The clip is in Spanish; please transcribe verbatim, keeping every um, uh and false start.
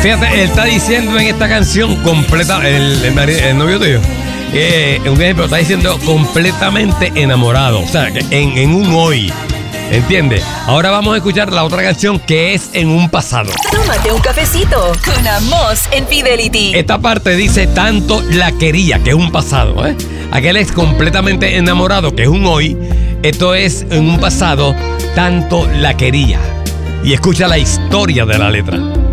Fíjate, él está diciendo en esta canción completa, el, el, mari- el novio tuyo, eh, un ejemplo, está diciendo completamente enamorado, o sea, que en, en un hoy, ¿entiendes? Ahora vamos a escuchar la otra canción que es en un pasado. Tómate un cafecito con Amos en Fidelity. Esta parte dice tanto la quería, que es un pasado, ¿eh? Aquel es completamente enamorado, que es un hoy. Esto es en un pasado, tanto la quería. Y escucha la historia de la letra.